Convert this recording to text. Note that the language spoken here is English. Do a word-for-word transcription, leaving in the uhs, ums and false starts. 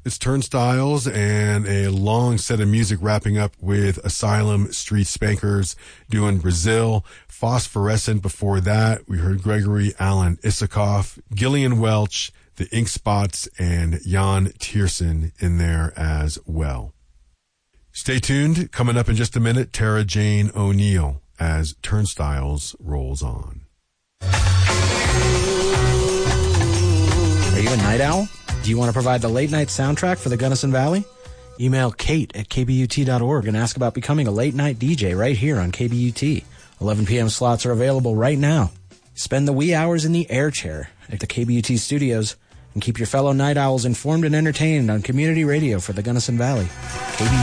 It's Turnstiles and a long set of music wrapping up with Asylum, Street Spankers doing Brazil, Phosphorescent. Before that, we heard Gregory Alan Issakoff, Gillian Welch, the Ink Spots, and Jan Tiersen in there as well. Stay tuned. Coming up in just a minute, Tara Jane O'Neill as Turnstiles rolls on. Are you a night owl? Do you want to provide the late night soundtrack for the Gunnison Valley? Email Kate at k b u t dot org and ask about becoming a late night D J right here on K B U T. eleven p.m. slots are available right now. Spend the wee hours in the air chair at the K B U T studios and keep your fellow night owls informed and entertained on community radio for the Gunnison Valley. K B U T